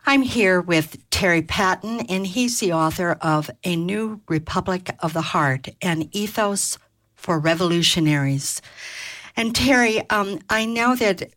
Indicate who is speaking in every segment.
Speaker 1: I'm here with Terry Patton, and he's the author of A New Republic of the Heart, an ethos for revolutionaries. And Terry, I know that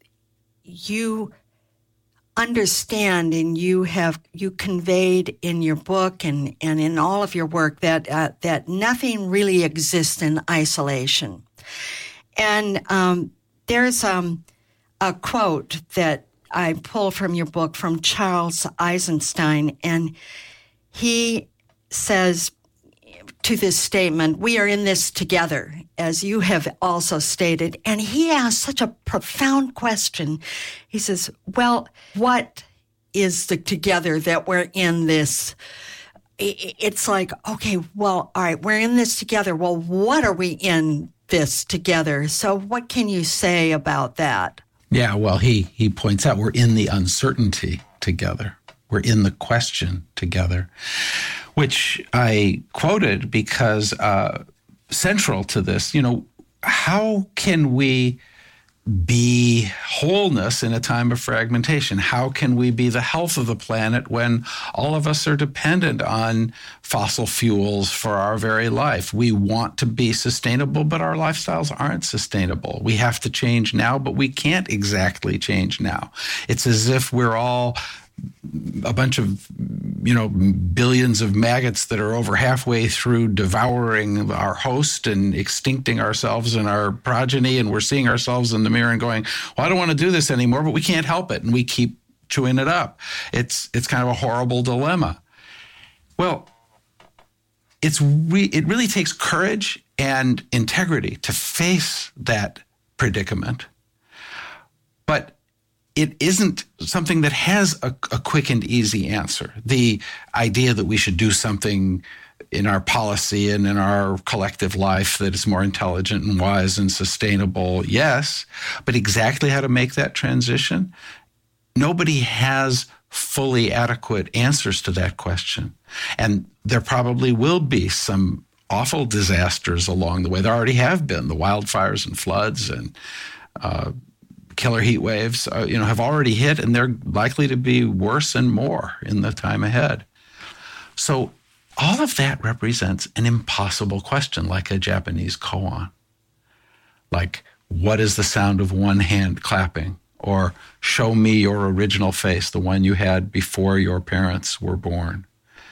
Speaker 1: you understand and you conveyed in your book and in all of your work that nothing really exists in isolation. And there's a quote that I pull from your book from Charles Eisenstein, and he says to this statement, "We are in this together," as you have also stated. And he asks such a profound question. He says, well, what is the together that we're in this? It's like, okay, well, all right, we're in this together. Well, what are we in this together? So what can you say about that?
Speaker 2: Yeah, well, he points out we're in the uncertainty together. We're in the question together, which I quoted because central to this, how can we be wholeness in a time of fragmentation? How can we be the health of the planet when all of us are dependent on fossil fuels for our very life? We want to be sustainable, but our lifestyles aren't sustainable. We have to change now, but we can't exactly change now. It's as if we're all a bunch of, billions of maggots that are over halfway through devouring our host and extincting ourselves and our progeny. And we're seeing ourselves in the mirror and going, well, I don't want to do this anymore, but we can't help it. And we keep chewing it up. It's kind of a horrible dilemma. Well, it really takes courage and integrity to face that predicament. But it isn't something that has a quick and easy answer. The idea that we should do something in our policy and in our collective life that is more intelligent and wise and sustainable, yes, but exactly how to make that transition, nobody has fully adequate answers to that question. And there probably will be some awful disasters along the way. There already have been. The wildfires and floods and killer heat waves, have already hit, and they're likely to be worse and more in the time ahead. So all of that represents an impossible question, like a Japanese koan. Like, what is the sound of one hand clapping? Or show me your original face, the one you had before your parents were born.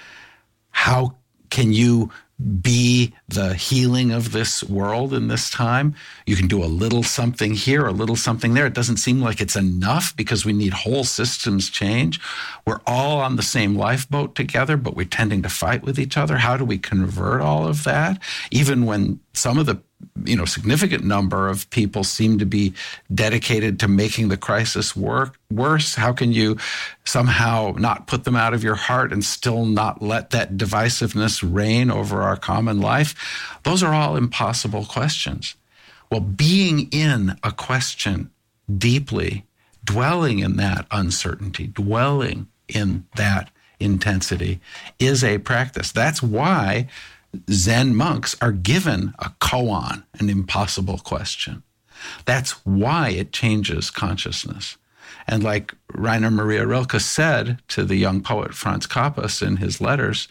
Speaker 2: How can you be the healing of this world in this time? You can do a little something here, a little something there. It doesn't seem like it's enough because we need whole systems change. We're all on the same lifeboat together, but we're tending to fight with each other. How do we convert all of that? Even when some of the significant number of people seem to be dedicated to making the crisis worse. How can you somehow not put them out of your heart and still not let that divisiveness reign over our common life? Those are all impossible questions. Well, being in a question deeply, dwelling in that uncertainty, dwelling in that intensity is a practice. That's why Zen monks are given a koan, an impossible question. That's why it changes consciousness. And like Rainer Maria Rilke said to the young poet Franz Kappas in his letters,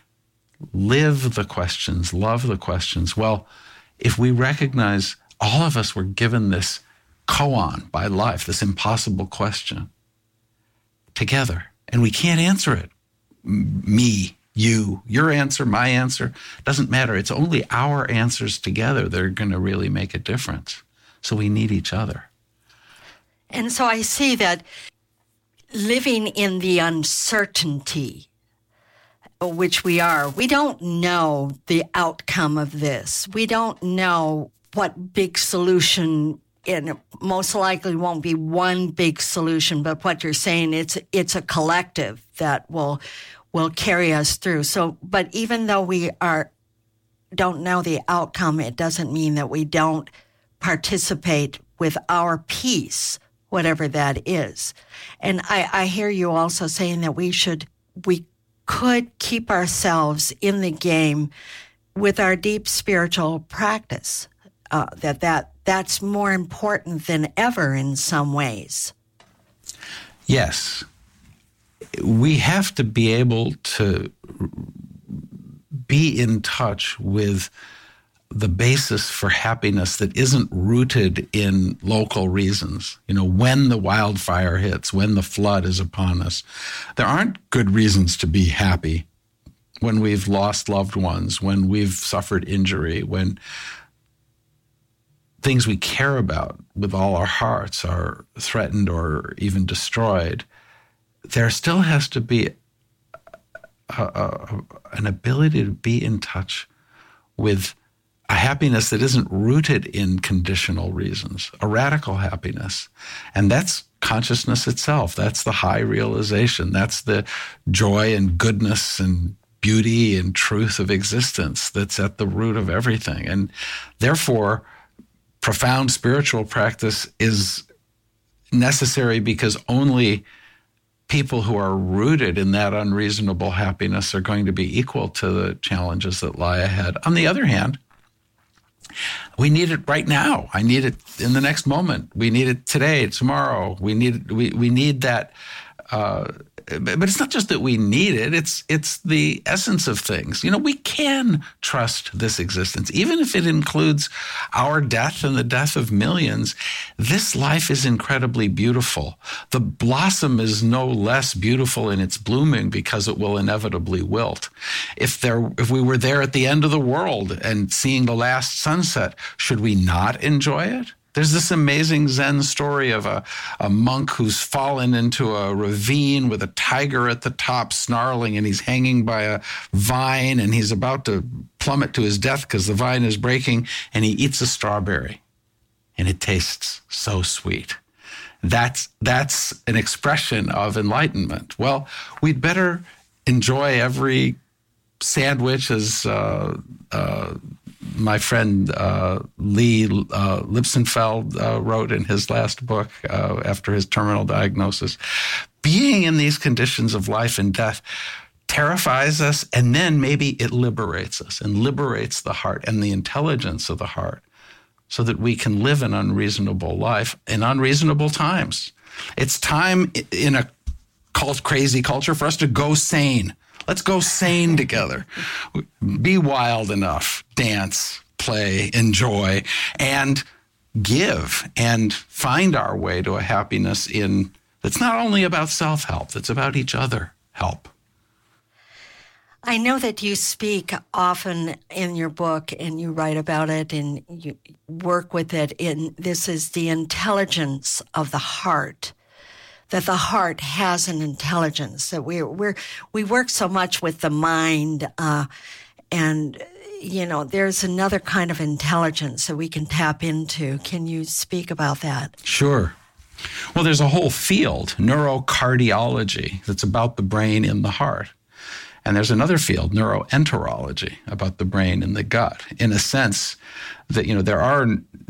Speaker 2: live the questions, love the questions. Well, if we recognize all of us were given this koan by life, this impossible question, together, and we can't answer it, me, you, your answer, my answer, doesn't matter. It's only our answers together that are going to really make a difference. So we need each other.
Speaker 1: And so I see that living in the uncertainty, which we are, we don't know the outcome of this. We don't know what big solution, and it most likely won't be one big solution, but what you're saying, it's a collective that will carry us through. So, but even though we don't know the outcome, it doesn't mean that we don't participate with our piece, whatever that is. And I hear you also saying that we could keep ourselves in the game with our deep spiritual practice, that's more important than ever in some ways.
Speaker 2: Yes. we have to be able to be in touch with the basis for happiness that isn't rooted in local reasons. When the wildfire hits, when the flood is upon us, there aren't good reasons to be happy. When we've lost loved ones, when we've suffered injury, when things we care about with all our hearts are threatened or even destroyed, there still has to be an ability to be in touch with a happiness that isn't rooted in conditional reasons, a radical happiness. And that's consciousness itself. That's the high realization. That's the joy and goodness and beauty and truth of existence that's at the root of everything. And therefore, profound spiritual practice is necessary because only people who are rooted in that unreasonable happiness are going to be equal to the challenges that lie ahead. On the other hand, we need it right now. I need it in the next moment. We need it today, tomorrow. We need that. But it's not just that we need it. It's the essence of things. We can trust this existence, even if it includes our death and the death of millions. This life is incredibly beautiful. The blossom is no less beautiful in its blooming because it will inevitably wilt. If we were there at the end of the world and seeing the last sunset, should we not enjoy it? There's this amazing Zen story of a monk who's fallen into a ravine with a tiger at the top snarling, and he's hanging by a vine, and he's about to plummet to his death because the vine is breaking, and he eats a strawberry, and it tastes so sweet. That's an expression of enlightenment. Well, we'd better enjoy every sandwich, as my friend Lee Lipsenfeld wrote in his last book after his terminal diagnosis. Being in these conditions of life and death terrifies us, and then maybe it liberates us and liberates the heart and the intelligence of the heart so that we can live an unreasonable life in unreasonable times. It's time in a crazy culture for us to go sane. Let's go sane together. Be wild enough, dance, play, enjoy, and give, and find our way to a happiness that's not only about self-help, that's about each other help.
Speaker 1: I know that you speak often in your book, and you write about it, and you work with it. This is the intelligence of the heart. That the heart has an intelligence, that we work so much with the mind, and there's another kind of intelligence that we can tap into. Can you speak about that?
Speaker 2: Sure. Well, there's a whole field, neurocardiology, that's about the brain in the heart. And there's another field, neuroenterology, about the brain in the gut. In a sense that, there are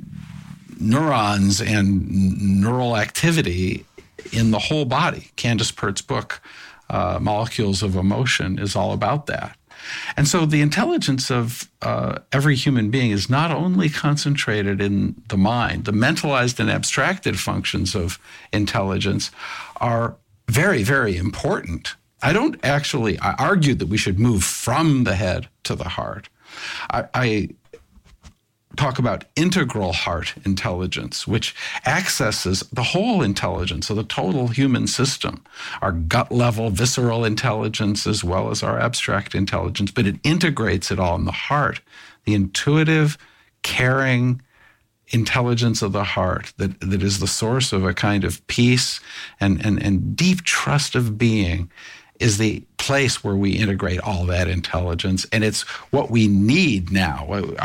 Speaker 2: neurons and neural activity in the whole body. Candace Pert's book, Molecules of Emotion, is all about that. And so the intelligence of every human being is not only concentrated in the mind. The mentalized and abstracted functions of intelligence are very, very important. I argued that we should move from the head to the heart. I talk about integral heart intelligence, which accesses the whole intelligence of the total human system, our gut level, visceral intelligence, as well as our abstract intelligence, but it integrates it all in the heart, the intuitive, caring intelligence of the heart that is the source of a kind of peace and deep trust of being is the place where we integrate all that intelligence. And it's what we need now.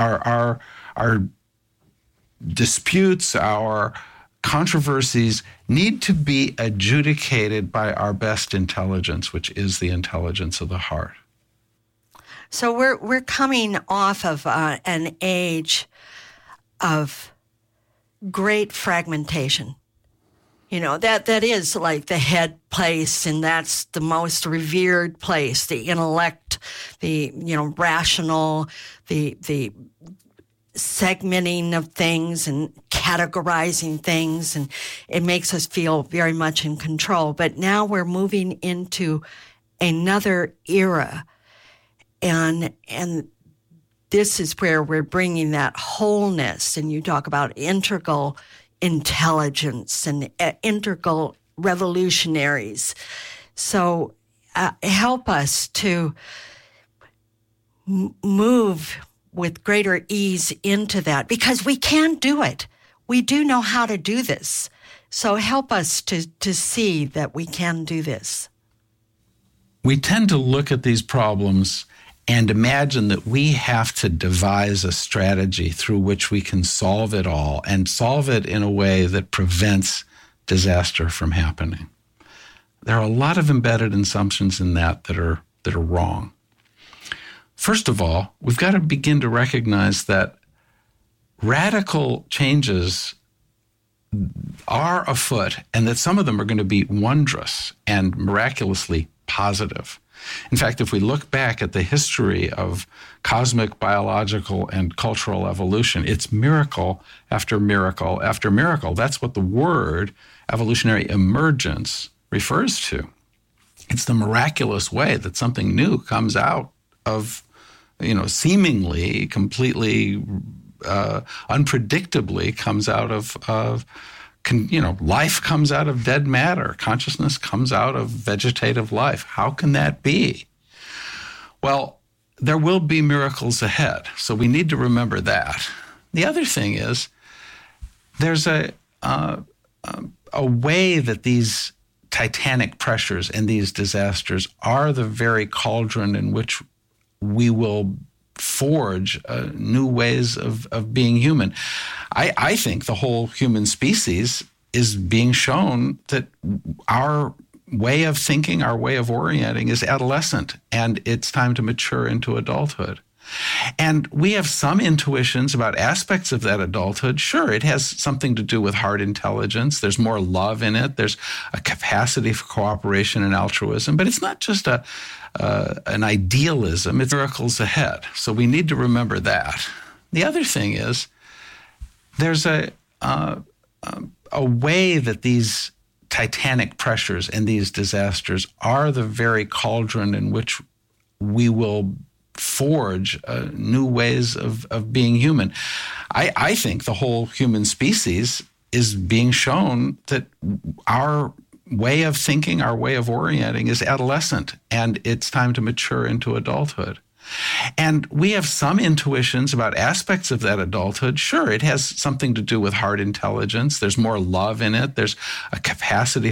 Speaker 2: Our disputes, our controversies need to be adjudicated by our best intelligence, which is the intelligence of the heart.
Speaker 1: So we're coming off of an age of great fragmentation. That is like the head place, and that's the most revered place, the intellect, the rational, the segmenting of things and categorizing things, and it makes us feel very much in control. But now we're moving into another era, and this is where we're bringing that wholeness. And you talk about integral intelligence and integral revolutionaries. So help us to move with greater ease into that, because we can do it. We do know how to do this. So help us to see that we can do this.
Speaker 2: We tend to look at these problems and imagine that we have to devise a strategy through which we can solve it all, and solve it in a way that prevents disaster from happening. There are a lot of embedded assumptions in that are wrong. First of all, we've got to begin to recognize that radical changes are afoot, and that some of them are going to be wondrous and miraculously positive. In fact, if we look back at the history of cosmic, biological, and cultural evolution, it's miracle after miracle after miracle. That's what the word evolutionary emergence refers to. It's the miraculous way that something new comes out of, seemingly completely unpredictably comes out of life comes out of dead matter. Consciousness comes out of vegetative life. How can that be? Well, there will be miracles ahead, so we need to remember that. The other thing is, there's a way that these titanic pressures and these disasters are the very cauldron in which we will forge new ways of being human. I think the whole human species is being shown that our way of thinking, our way of orienting is adolescent, and it's time to mature into adulthood. And we have some intuitions about aspects of that adulthood. Sure, it has something to do with heart intelligence. There's more love in it. There's a capacity for cooperation and altruism. But it's not just an idealism. It's miracles ahead. So we need to remember that. The other thing is, there's a way that these titanic pressures and these disasters are the very cauldron in which we will forge new ways of being human. I think the whole human species is being shown that our way of thinking, our way of orienting is adolescent, and it's time to mature into adulthood. And we have some intuitions about aspects of that adulthood. Sure, it has something to do with heart intelligence. There's more love in it. There's a capacity